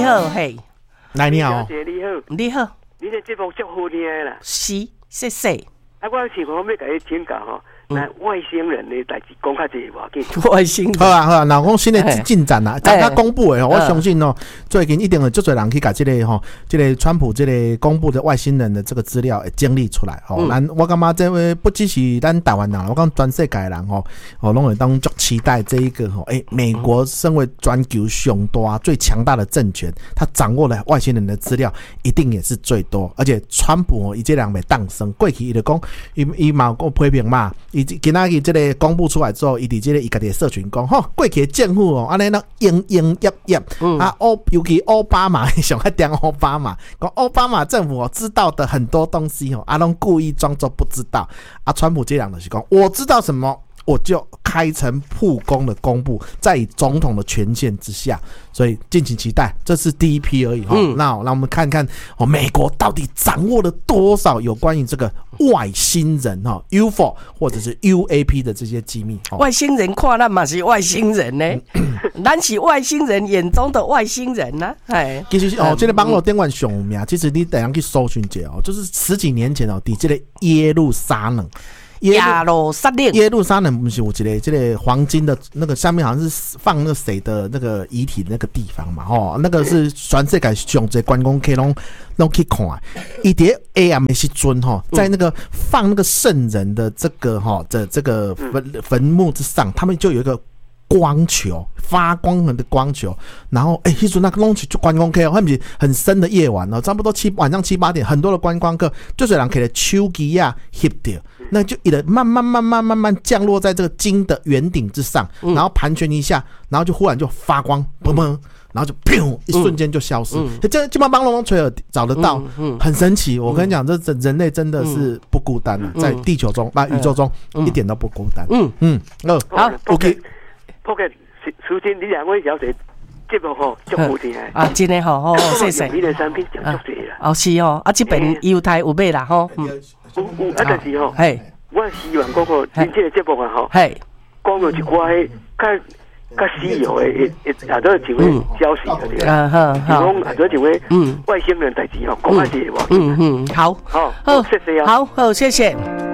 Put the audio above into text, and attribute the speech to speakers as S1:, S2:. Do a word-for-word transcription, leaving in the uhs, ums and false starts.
S1: 好，嘿，
S2: 来你好，
S3: 你好，
S1: 你好，
S3: 你的节目足好听的啦。
S1: 是，谢谢。
S3: 啊，我想讲要甲你请教吼，那外星人的代志讲较济无要紧。
S1: 外星人，
S2: 好啊好啊，若讲新的进展啦，大家公布的，我相信哦，最近一定有足侪人去甲这个吼，这个川普这个公布的外星人的这个资料会整理出来吼。咱我感觉这位不只是咱台湾人，我讲全世界人吼，哦，拢会当足期待这一个吼，诶，美国身为全球上大最强大的政权，他掌握了外星人的资料，一定也是最多。而且川普哦，伊这人袂当生，过去伊就讲。伊伊嘛有批评嘛，伊今仔日这个公布出来之后，伊伫这个伊家己的社群讲，吼，过去的政府哦，安尼那营营业业，嗯、啊，欧尤其奥巴马，上爱点奥巴马，讲奥巴马政府哦知道的很多东西哦，啊，拢故意装作不知道。啊，川普这样的是讲，我知道什么。我就开诚布公的公布，在以总统的权限之下，所以敬请期待，这是第一批而已哈。嗯、那让我们看看哦，美国到底掌握了多少有关于这个外星人哈 U F O 或者是 U A P 的这些机密。哦、
S1: 外星人看咱嘛是外星人呢，咱是外星人眼中的外星人呐、啊。哎，
S2: 其实哦，这个网络电话上有名，其实你等下去搜寻一下哦，就是十几年前哦，伫这个耶路撒冷。
S1: 耶路撒冷，
S2: 耶路撒冷不是有一个这个黄金的那个下面好像是放那个谁的那个遗体的那个地方嘛，吼，那个是全世界上这观光客拢拢去看。伊伫 A M 的时阵吼，在那个放那个圣人的这个哈的这个坟坟墓之上，他们就有一个。光球发光的光球，然后哎，迄阵那个弄起就观光客哦，他们很深的夜晚哦，差不多七晚上七八点，很多的观光客就是人给了手机啊翕掉，那就一直慢慢慢慢慢慢降落在这个金的圆顶之上，然后盘旋一下，然后就忽然就发光，砰砰。然后就砰，一瞬间就消失。嗯、这基本上帮龙龙垂耳找得到，嗯嗯、很神奇。我跟你讲，这人类真的是不孤单了，嗯、在地球中、啊宇宙中、嗯、一点都不孤单。嗯嗯，哦，
S1: 好
S2: ，OK。
S3: 破个首先你两位小姐节目吼足好听
S1: 啊，真的好好，谢谢。
S3: 你的产品讲足济啦。
S1: 哦是哦，啊这边优台有买啦吼。
S3: 嗯，有有啊，但是吼，
S1: 嘿，
S3: 我希望讲吼，今天的节目啊吼，
S1: 嘿，
S3: 讲到一寡较较稀有的，也也都是一位消息的对
S1: 啊，好好，
S3: 讲也都是一位外星人代志吼，讲下去无？
S1: 嗯嗯，好，
S3: 好，好，谢谢啊，
S1: 好好，谢谢。